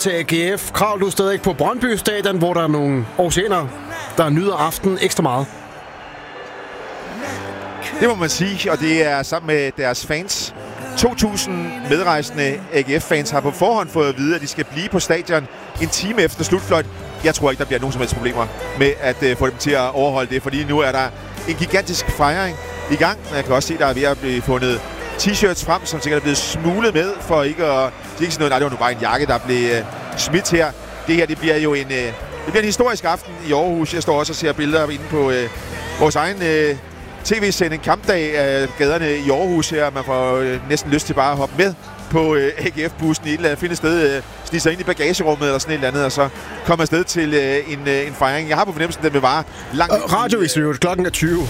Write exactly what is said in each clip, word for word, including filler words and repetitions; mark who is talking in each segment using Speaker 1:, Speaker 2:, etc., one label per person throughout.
Speaker 1: til A G F. Krav, du er stadig på Brøndby Stadion, hvor der er nogle oceaner, der nyder aftenen ekstra meget.
Speaker 2: Det må man sige, og det er sammen med deres fans. to tusind medrejsende A G F-fans har på forhånd fået at vide, at de skal blive på stadion en time efter slutfløjt. Jeg tror ikke, der bliver nogen som helst problemer med at uh, få dem til at overholde det, fordi nu er der en gigantisk fejring i gang. Jeg kan også se, at der er ved at blive fundet t-shirts frem, som sikkert er blevet smuglet med, for ikke at... Det er ikke sådan noget, nej, det var nu bare en jakke, der blev uh, smidt her. Det her, det bliver jo en, uh, det bliver en historisk aften i Aarhus. Jeg står også og ser billeder inde på uh, vores egen uh, tv-sending Kampdag af gaderne i Aarhus her. Man får uh, næsten lyst til bare at hoppe med på uh, A G F-bussen i et eller andet, finde et sted, uh, snige sig ind i bagagerummet eller sådan et eller andet, og så komme afsted til uh, en, uh, en fejring. Jeg har på fornemmelsen, at den vil vare langt.
Speaker 1: Uh, Radiovis, klokken er tyve.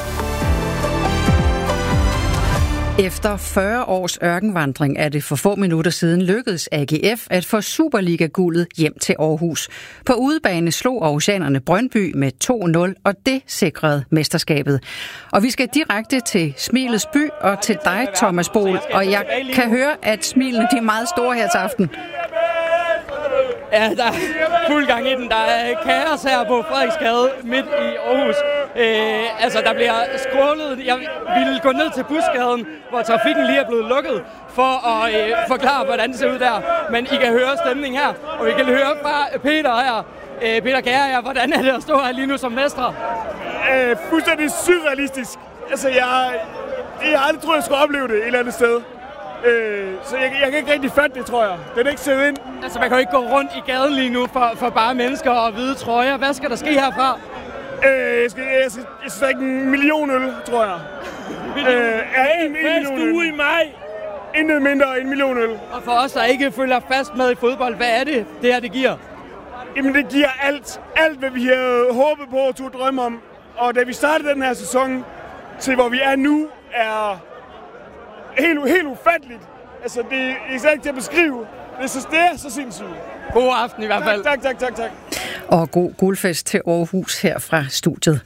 Speaker 3: Efter fyrre års ørkenvandring er det for få minutter siden lykkedes A G F at få Superliga-guldet hjem til Aarhus. På udebane slog aarhusianerne Brøndby med to nul, og det sikrede mesterskabet. Og vi skal direkte til Smilets by og til dig, Thomas Boel, og jeg kan høre, at smilene de er meget store her til aften.
Speaker 4: Ja, der er fuld gang i den. Der er kaos her på Frederiksgade midt i Aarhus. Øh, altså, der bliver skrålet. Jeg ville gå ned til Busgaden, hvor trafikken lige er blevet lukket, for at øh, forklare, hvordan det ser ud der. Men I kan høre stemningen her, og vi kan høre fra Peter her. Øh, Peter Kjær, hvordan er det at stå her lige nu som mestre?
Speaker 5: Øh, fuldstændig surrealistisk. Altså, jeg, jeg har aldrig troet, jeg skulle opleve det et eller andet sted. Øh, så jeg, jeg kan ikke rigtig fatte det, tror jeg. Den er ikke siddet ind.
Speaker 4: Altså, man kan jo ikke gå rundt i gaden lige nu for, for bare mennesker og hvide trøjer. Hvad skal der ske herfra?
Speaker 5: Øh, jeg skal, jeg skal, jeg skal drikke en million øl, tror jeg. øh, ja, en, en million øl.
Speaker 4: i maj.
Speaker 5: Intet mindre end en million øl.
Speaker 4: Og for os, der ikke følger fast med i fodbold, hvad er det, det her det giver?
Speaker 5: Jamen, det giver alt. Alt, hvad vi har håbet på og tog drømme om. Og da vi startede den her sæson, til hvor vi er nu, er helt, helt ufatteligt. Altså, det er slet ikke til at beskrive. Det er så, det er så sindssygt.
Speaker 4: God aften i hvert fald.
Speaker 5: Tak, tak, tak, tak.
Speaker 3: Og god guldfest til Aarhus her fra studiet.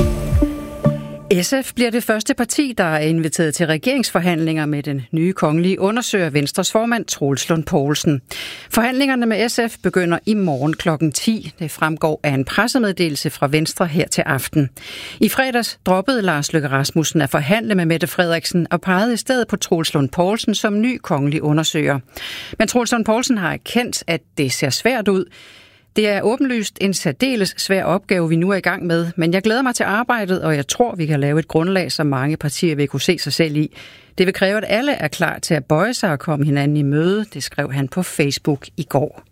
Speaker 3: S F bliver det første parti, der er inviteret til regeringsforhandlinger med den nye kongelige undersøger Venstres formand Troels Lund Poulsen. Forhandlingerne med S F begynder i morgen klokken ti. Det fremgår af en pressemeddelelse fra Venstre her til aften. I fredags droppede Lars Løkke Rasmussen at forhandle med Mette Frederiksen og pegede i stedet på Troels Lund Poulsen som ny kongelig undersøger. Men Troels Lund Poulsen har erkendt, at det ser svært ud. Det er åbenlyst en særdeles svær opgave, vi nu er i gang med, men jeg glæder mig til arbejdet, og jeg tror, vi kan lave et grundlag, som mange partier vil kunne se sig selv i. Det vil kræve, at alle er klar til at bøje sig og komme hinanden i møde, det skrev han på Facebook i går.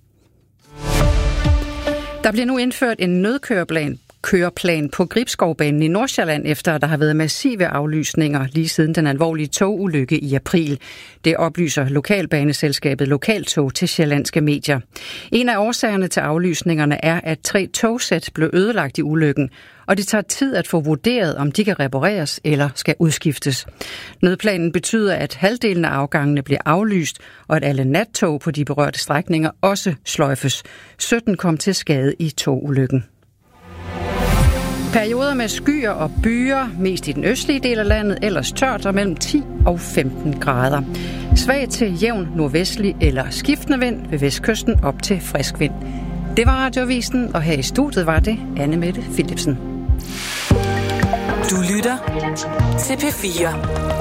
Speaker 3: Der bliver nu indført en nødkøreplan køreplan på Gribskovbanen i Nordsjælland, efter at der har været massive aflysninger lige siden den alvorlige togulykke i april. Det oplyser lokalbaneselskabet Lokaltog til sjællandske medier. En af årsagerne til aflysningerne er, at tre togsæt blev ødelagt i ulykken, og det tager tid at få vurderet, om de kan repareres eller skal udskiftes. Nødplanen betyder, at halvdelen af afgangene bliver aflyst, og at alle nattog på de berørte strækninger også sløjfes. sytten kom til skade i togulykken. Perioder med skyer og byer, mest i den østlige del af landet, ellers tørt og mellem ti og femten grader. Svag til jævn nordvestlig eller skiftende vind ved vestkysten op til frisk vind. Det var Radioavisen, og her i studiet var det Anne Mette Philipsen.
Speaker 6: Du lytter til P fire.